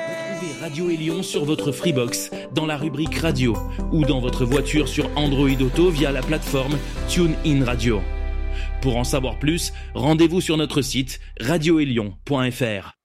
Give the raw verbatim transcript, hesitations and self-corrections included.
Retrouvez Radio Élion sur votre Freebox, dans la rubrique Radio, ou dans votre voiture sur Android Auto via la plateforme TuneIn Radio. Pour en savoir plus, rendez-vous sur notre site radio élion point f r.